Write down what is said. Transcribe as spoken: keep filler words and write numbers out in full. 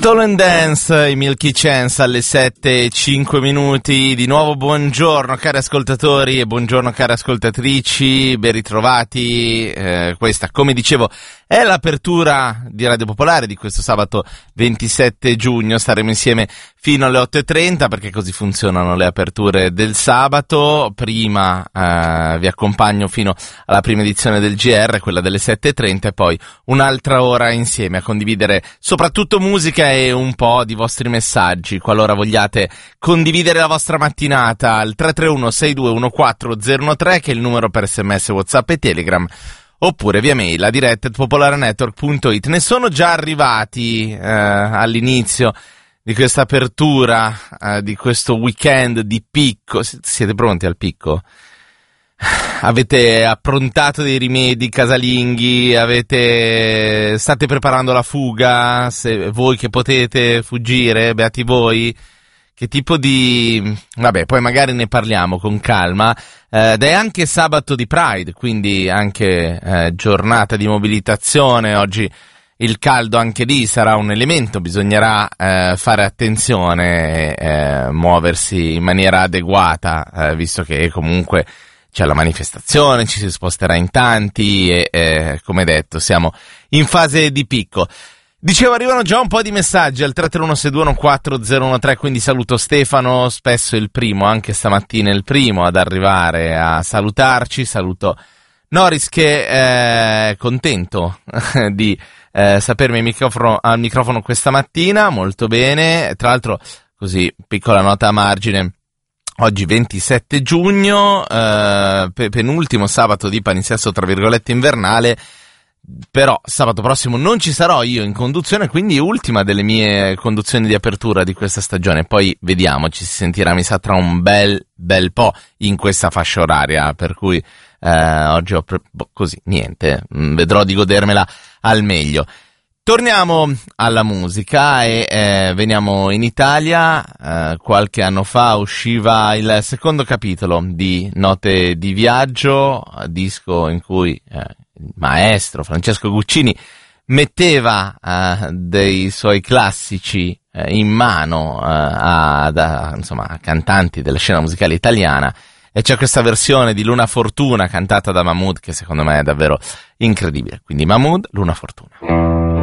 Stolen Dance, i Milky Chance alle sette e cinque minuti. Di nuovo buongiorno cari ascoltatori e buongiorno cari ascoltatrici, ben ritrovati. Eh, questa, come dicevo, è l'apertura di Radio Popolare di questo sabato ventisette giugno. Staremo insieme fino alle otto e trenta perché così funzionano le aperture del sabato. Prima eh, vi accompagno fino alla prima edizione del G R, quella delle sette e trenta, e poi un'altra ora insieme a condividere soprattutto musica e un po' di vostri messaggi. Qualora vogliate condividere la vostra mattinata, al tre tre uno sei due uno quattro zero uno tre, che è il numero per sms, WhatsApp e Telegram, oppure via mail a diretta at popolarenetwork punto it. Ne sono già arrivati eh, all'inizio di questa apertura, eh, di questo weekend di picco. Siete pronti al picco? Avete approntato dei rimedi casalinghi? Avete state preparando la fuga? Se voi che potete fuggire, beati voi. Che tipo di... vabbè, poi magari ne parliamo con calma. Eh, ed è anche sabato di Pride, quindi anche eh, giornata di mobilitazione. Oggi il caldo anche lì sarà un elemento, bisognerà eh, fare attenzione e eh, muoversi in maniera adeguata, eh, visto che comunque c'è la manifestazione, ci si sposterà in tanti e, eh, come detto, siamo in fase di picco. Dicevo, arrivano già un po' di messaggi al tre tre uno sei due uno quattro zero uno tre, quindi saluto Stefano, spesso il primo, anche stamattina il primo ad arrivare a salutarci. Saluto Noris che è contento di eh, sapermi al microfono, al microfono questa mattina, molto bene. Tra l'altro, così, piccola nota a margine, oggi ventisette giugno, eh, pe- penultimo sabato di palinsesto tra virgolette invernale, però sabato prossimo non ci sarò io in conduzione, quindi ultima delle mie conduzioni di apertura di questa stagione. Poi vediamo, ci si sentirà mi sa tra un bel bel po' in questa fascia oraria, per cui eh, oggi ho pre- boh, così niente, vedrò di godermela al meglio. Torniamo alla musica e eh, veniamo in Italia. Eh, qualche anno fa usciva il secondo capitolo di Note di Viaggio, disco in cui eh, il maestro Francesco Guccini metteva eh, dei suoi classici eh, in mano eh, a, da, insomma, a cantanti della scena musicale italiana, e c'è questa versione di Luna Fortuna cantata da Mahmood che secondo me è davvero incredibile. Quindi Mahmood, Luna Fortuna.